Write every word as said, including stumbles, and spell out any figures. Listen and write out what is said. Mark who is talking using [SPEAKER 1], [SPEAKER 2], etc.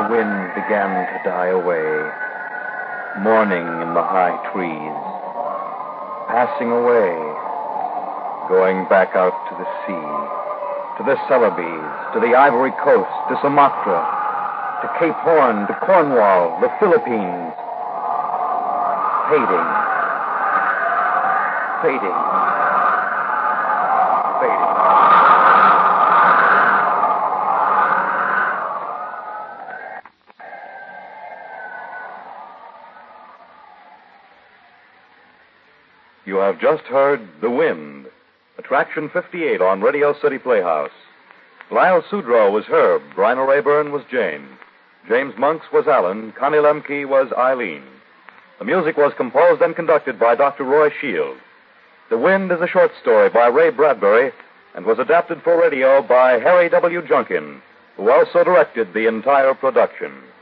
[SPEAKER 1] wind began to die away, mourning in the high trees, passing away, going back out to the sea, to the Celebes, to the Ivory Coast, to Sumatra, to Cape Horn, to Cornwall, the Philippines, fading, fading, fading.
[SPEAKER 2] You have just heard The Wind, Attraction fifty-eight on Radio City Playhouse. Lyle Sudrow was Herb, Bryna Rayburn was Jane, James Monks was Alan, Connie Lemke was Eileen. The music was composed and conducted by Doctor Roy Shield. The Wind is a short story by Ray Bradbury and was adapted for radio by Harry W. Junkin, who also directed the entire production.